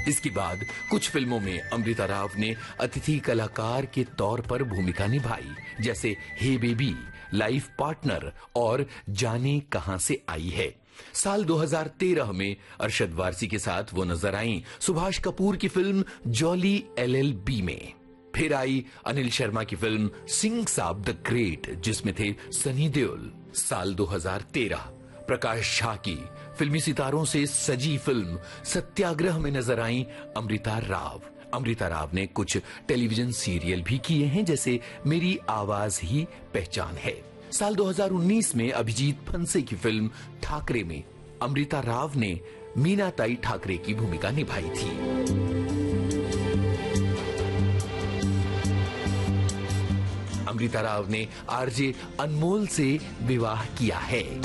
इसके बाद कुछ फिल्मों में अमृता राव ने अतिथि कलाकार के तौर पर भूमिका निभाई, जैसे हे बेबी, लाइफ पार्टनर और जाने कहां से आई है। साल 2013 में अरशद वारसी के साथ वो नजर आई सुभाष कपूर की फिल्म जॉली LLB में। फिर आई अनिल शर्मा की फिल्म सिंह साब द ग्रेट, जिसमें थे सनी देओल। साल 2013 प्रकाश झा की फिल्मी सितारों से सजी फिल्म सत्याग्रह में नजर आई अमृता राव। अमृता राव ने कुछ टेलीविजन सीरियल भी किए हैं, जैसे मेरी आवाज ही पहचान है। साल 2019 में अभिजीत फंसे की फिल्म ठाकरे में अमृता राव ने मीनाताई ठाकरे की भूमिका निभाई थी। अमृता राव ने RJ अनमोल से विवाह किया है।